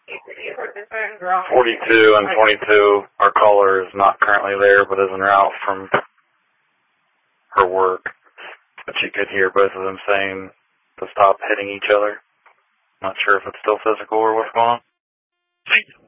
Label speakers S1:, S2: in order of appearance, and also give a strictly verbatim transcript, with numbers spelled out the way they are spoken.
S1: forty-two and twenty-two, our caller is not currently there, but is en route from her work. But you could hear both of them saying to stop hitting each other. Not sure if it's still physical or what's going on.